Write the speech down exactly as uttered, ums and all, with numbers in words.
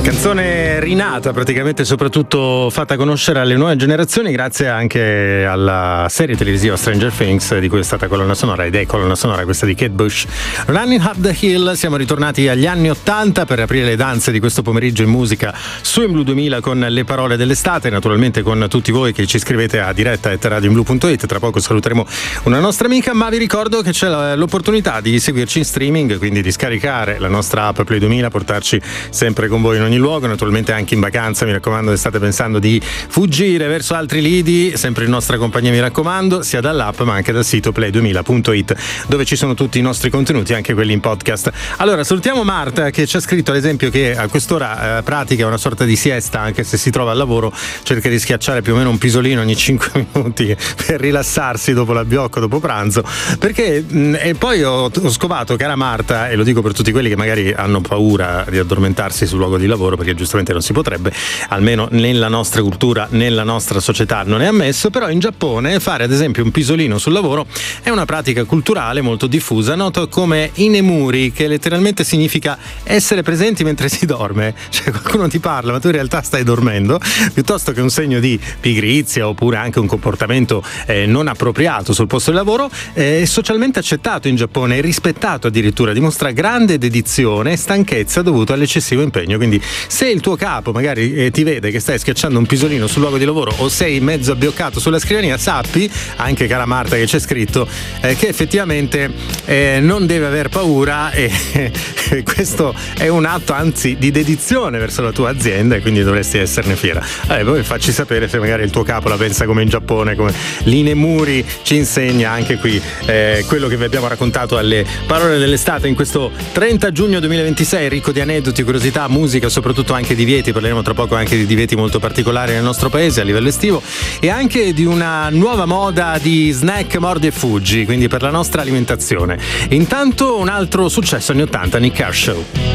Canzone rinata, praticamente soprattutto fatta conoscere alle nuove generazioni grazie anche alla serie televisiva Stranger Things, di cui è stata colonna sonora ed è colonna sonora questa di Kate Bush. Running Up the Hill. Siamo ritornati agli anni ottanta per aprire le danze di questo pomeriggio in musica su In Blu duemila con le parole dell'estate, naturalmente con tutti voi che ci scrivete a diretta at radioinblu punto it. Tra poco saluteremo una nostra amica, ma vi ricordo che c'è l'opportunità di seguirci in streaming, quindi di scaricare la nostra app Play duemila, portarci sempre con voi in ogni luogo, naturalmente anche in vacanza. Mi raccomando, se state pensando di fuggire verso altri lidi, sempre in nostra compagnia, mi raccomando, sia dall'app ma anche dal sito play duemila punto it, dove ci sono tutti i nostri contenuti, anche quelli in podcast. Allora salutiamo Marta, che ci ha scritto ad esempio che a quest'ora eh, pratica una sorta di siesta, anche se si trova al lavoro, cerca di schiacciare più o meno un pisolino ogni cinque minuti per rilassarsi dopo l'abbiocco, dopo pranzo, perché mh, e poi ho, ho scovato, cara Marta, e lo dico per tutti quelli che magari hanno paura di addormentarsi sul luogo di lavoro, perché giustamente non si potrebbe, almeno nella nostra cultura, nella nostra società non è ammesso, però in Giappone fare ad esempio un pisolino sul lavoro è una pratica culturale molto diffusa, noto come inemuri, che letteralmente significa essere presenti mentre si dorme, cioè qualcuno ti parla ma tu in realtà stai dormendo, piuttosto che un segno di pigrizia oppure anche un comportamento eh, non appropriato sul posto di lavoro. È socialmente accettato in Giappone e rispettato addirittura, dimostra grande dedizione e stanchezza dovuto all'eccessivo impegno. Quindi se il tuo capo magari eh, ti vede che stai schiacciando un pisolino sul luogo di lavoro o sei mezzo abbioccato sulla scrivania, sappi, anche cara Marta che c'è scritto, eh, che effettivamente eh, non deve aver paura e eh, questo è un atto anzi di dedizione verso la tua azienda e quindi dovresti esserne fiera. Eh, poi facci sapere se magari il tuo capo la pensa come in Giappone, come l'Inemuri ci insegna anche qui eh, quello che vi abbiamo raccontato alle parole dell'estate in questo trenta giugno duemilaventisei, ricco di aneddoti, curiosità, musica, soprattutto anche divieti. Parleremo tra poco anche di divieti molto particolari nel nostro paese a livello estivo e anche di una nuova moda di snack mordi e fuggi, quindi per la nostra alimentazione. Intanto un altro successo anni ottanta, Nick Kershaw.